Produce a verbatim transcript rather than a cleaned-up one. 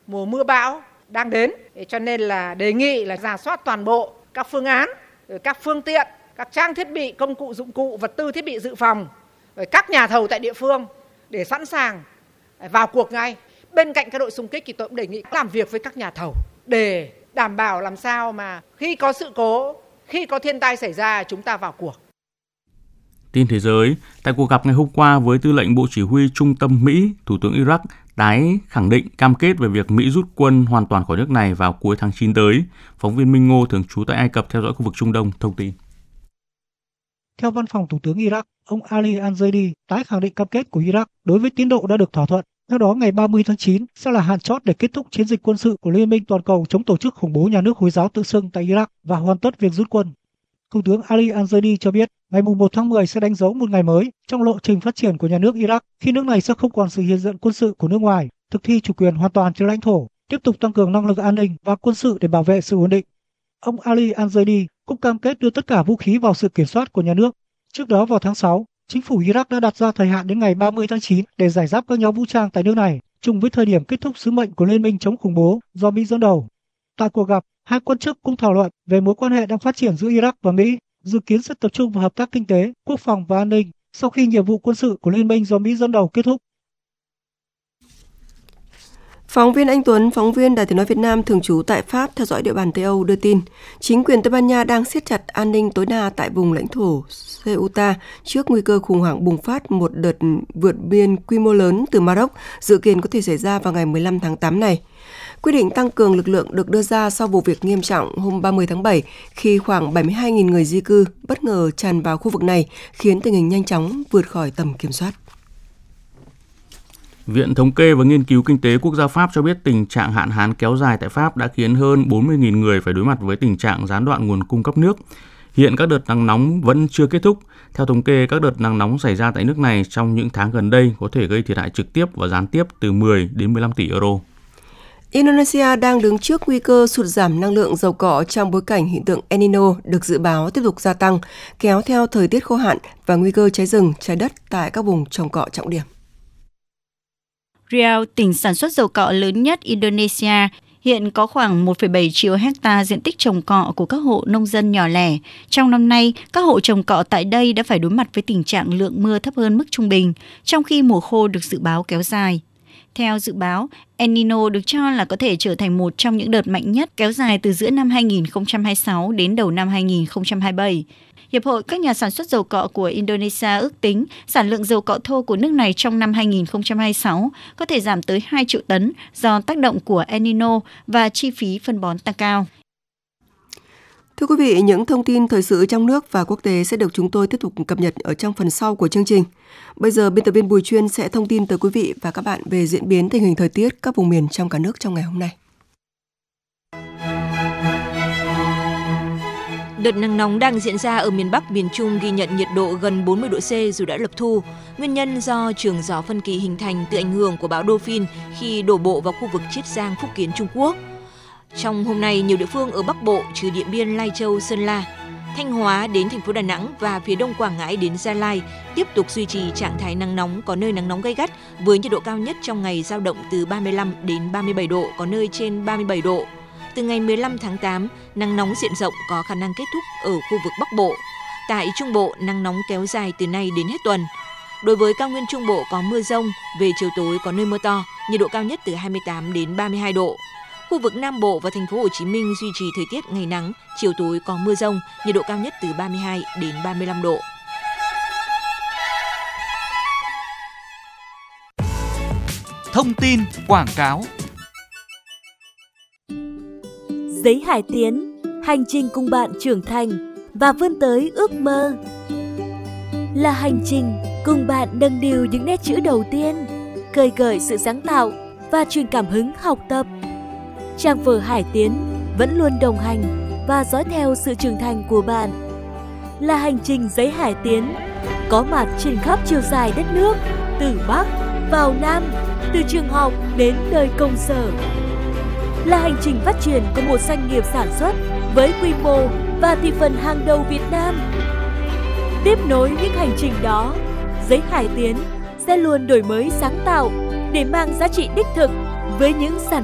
mùa mưa bão đang đến, cho nên là đề nghị là rà soát toàn bộ các phương án, các phương tiện, các trang thiết bị, công cụ, dụng cụ, vật tư thiết bị dự phòng, rồi các nhà thầu tại địa phương để sẵn sàng vào cuộc ngay. Bên cạnh các đội xung kích thì tôi cũng đề nghị làm việc với các nhà thầu để đảm bảo làm sao mà khi có sự cố, khi có thiên tai xảy ra chúng ta vào cuộc. Tin thế giới, tại cuộc gặp ngày hôm qua với tư lệnh Bộ Chỉ huy Trung tâm Mỹ, Thủ tướng Iraq tái khẳng định cam kết về việc Mỹ rút quân hoàn toàn khỏi nước này vào cuối tháng chín tới. Phóng viên Minh Ngô thường trú tại Ai Cập theo dõi khu vực Trung Đông thông tin. Theo văn phòng Thủ tướng Iraq, ông Ali Al-Zaidi tái khẳng định cam kết của Iraq đối với tiến độ đã được thỏa thuận. Theo đó, ngày ba mươi tháng chín sẽ là hạn chót để kết thúc chiến dịch quân sự của Liên minh toàn cầu chống tổ chức khủng bố nhà nước Hồi giáo tự xưng tại Iraq và hoàn tất việc rút quân. Thủ tướng Ali Al-Zaidi cho biết ngày mùng một tháng mười sẽ đánh dấu một ngày mới trong lộ trình phát triển của nhà nước Iraq khi nước này sẽ không còn sự hiện diện quân sự của nước ngoài, thực thi chủ quyền hoàn toàn trên lãnh thổ, tiếp tục tăng cường năng lực an ninh và quân sự để bảo vệ sự ổn định. Ông Ali Al-Zaidi cũng cam kết đưa tất cả vũ khí vào sự kiểm soát của nhà nước. Trước đó vào tháng sáu, chính phủ Iraq đã đặt ra thời hạn đến ngày ba mươi tháng chín để giải giáp các nhóm vũ trang tại nước này, trùng với thời điểm kết thúc sứ mệnh của Liên minh chống khủng bố do Mỹ dẫn đầu. Tại cuộc gặp, hai quan chức cũng thảo luận về mối quan hệ đang phát triển giữa Iraq và Mỹ, dự kiến sẽ tập trung vào hợp tác kinh tế, quốc phòng và an ninh sau khi nhiệm vụ quân sự của Liên minh do Mỹ dẫn đầu kết thúc. Phóng viên Anh Tuấn, phóng viên Đài Tiếng nói Việt Nam thường trú tại Pháp theo dõi địa bàn Tây Âu đưa tin, chính quyền Tây Ban Nha đang siết chặt an ninh tối đa tại vùng lãnh thổ Ceuta trước nguy cơ khủng hoảng bùng phát một đợt vượt biên quy mô lớn từ Maroc dự kiến có thể xảy ra vào ngày mười lăm tháng tám này. Quyết định tăng cường lực lượng được đưa ra sau vụ việc nghiêm trọng hôm ba mươi tháng bảy khi khoảng bảy mươi hai nghìn người di cư bất ngờ tràn vào khu vực này, khiến tình hình nhanh chóng vượt khỏi tầm kiểm soát. Viện Thống kê và Nghiên cứu Kinh tế Quốc gia Pháp cho biết tình trạng hạn hán kéo dài tại Pháp đã khiến hơn bốn mươi nghìn người phải đối mặt với tình trạng gián đoạn nguồn cung cấp nước. Hiện các đợt nắng nóng vẫn chưa kết thúc. Theo thống kê, các đợt nắng nóng xảy ra tại nước này trong những tháng gần đây có thể gây thiệt hại trực tiếp và gián tiếp từ mười đến mười lăm tỷ euro. Indonesia đang đứng trước nguy cơ sụt giảm năng lượng dầu cọ trong bối cảnh hiện tượng El Nino được dự báo tiếp tục gia tăng, kéo theo thời tiết khô hạn và nguy cơ cháy rừng, cháy đất tại các vùng trồng cọ trọng điểm. Riau, tỉnh sản xuất dầu cọ lớn nhất Indonesia, hiện có khoảng một phẩy bảy triệu hecta diện tích trồng cọ của các hộ nông dân nhỏ lẻ. Trong năm nay, các hộ trồng cọ tại đây đã phải đối mặt với tình trạng lượng mưa thấp hơn mức trung bình, trong khi mùa khô được dự báo kéo dài. Theo dự báo, El Nino được cho là có thể trở thành một trong những đợt mạnh nhất kéo dài từ giữa năm hai nghìn không trăm hai mươi sáu đến đầu năm hai nghìn không trăm hai mươi bảy. Hiệp hội các nhà sản xuất dầu cọ của Indonesia ước tính sản lượng dầu cọ thô của nước này trong năm hai nghìn không trăm hai mươi sáu có thể giảm tới hai triệu tấn do tác động của El Nino và chi phí phân bón tăng cao. Thưa quý vị, những thông tin thời sự trong nước và quốc tế sẽ được chúng tôi tiếp tục cập nhật ở trong phần sau của chương trình. Bây giờ, biên tập viên Bùi Chuyên sẽ thông tin tới quý vị và các bạn về diễn biến tình hình thời tiết các vùng miền trong cả nước trong ngày hôm nay. Đợt nắng nóng đang diễn ra ở miền Bắc, miền Trung ghi nhận nhiệt độ gần bốn mươi độ C dù đã lập thu. Nguyên nhân do trường gió phân kỳ hình thành từ ảnh hưởng của bão Dophine khi đổ bộ vào khu vực Chiết Giang, Phúc Kiến, Trung Quốc. Trong hôm nay, nhiều địa phương ở Bắc Bộ trừ Điện Biên, Lai Châu, Sơn La, Thanh Hóa đến thành phố Đà Nẵng và phía Đông Quảng Ngãi đến Gia Lai tiếp tục duy trì trạng thái nắng nóng, có nơi nắng nóng gay gắt với nhiệt độ cao nhất trong ngày dao động từ ba mươi lăm đến ba mươi bảy độ, có nơi trên ba mươi bảy độ. Từ ngày mười lăm tháng tám, nắng nóng diện rộng có khả năng kết thúc ở khu vực Bắc Bộ. Tại Trung Bộ, nắng nóng kéo dài từ nay đến hết tuần. Đối với cao nguyên Trung Bộ có mưa rông, về chiều tối có nơi mưa to, nhiệt độ cao nhất từ hai mươi tám đến ba mươi hai độ. Khu vực Nam Bộ và thành phố Hồ Chí Minh duy trì thời tiết ngày nắng, chiều tối có mưa rông, nhiệt độ cao nhất từ ba mươi hai đến ba mươi lăm độ. Thông tin quảng cáo. Giấy Hải Tiến, hành trình cùng bạn trưởng thành và vươn tới ước mơ. Là hành trình cùng bạn nâng niu những nét chữ đầu tiên, khơi gợi sự sáng tạo và truyền cảm hứng học tập. Trang vở Hải Tiến vẫn luôn đồng hành và dõi theo sự trưởng thành của bạn. Là hành trình Giấy Hải Tiến, có mặt trên khắp chiều dài đất nước, từ Bắc vào Nam, từ trường học đến đời công sở. Là hành trình phát triển của một doanh nghiệp sản xuất với quy mô và thị phần hàng đầu Việt Nam. Tiếp nối những hành trình đó, Giấy Hải Tiến sẽ luôn đổi mới sáng tạo để mang giá trị đích thực với những sản